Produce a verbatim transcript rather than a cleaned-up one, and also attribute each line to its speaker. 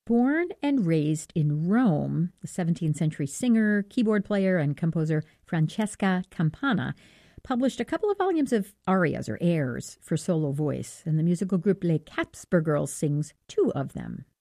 Speaker 1: Born and raised in Rome, the seventeenth century singer, keyboard player, and composer Francesca Campana published a couple of volumes of arias or airs for solo voice, and the musical group Les Capsper Girls sings two of them.